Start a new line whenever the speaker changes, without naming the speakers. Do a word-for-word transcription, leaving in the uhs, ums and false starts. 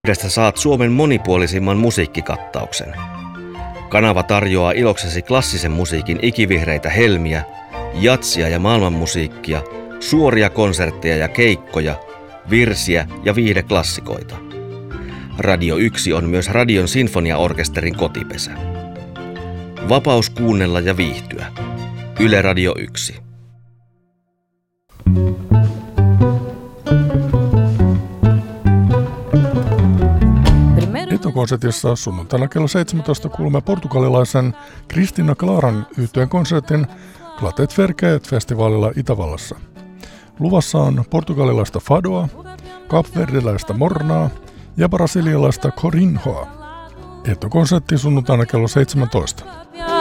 Yhdestä saat Suomen monipuolisimman musiikkikattauksen. Kanava tarjoaa iloksesi klassisen musiikin ikivihreitä helmiä, jatsia ja maailmanmusiikkia, suoria konsertteja ja keikkoja, virsiä ja viihdeklassikoita. Radio yksi on myös Radion sinfoniaorkesterin kotipesä. Vapaus kuunnella ja viihtyä. Yle Radio yksi.
Konsertissa sunnuntaina kello seitsemäntoista kuulemme portugalilaisen Cristina Claran yhtyeen konsertin Clatet Verkeet-festivaalilla Itävallassa. Luvassa on portugalilaista fadoa, kapverdiläistä mornaa ja brasilialaista corinhoa. Ehtookonsertti sunnuntaina kello seitsemäntoista.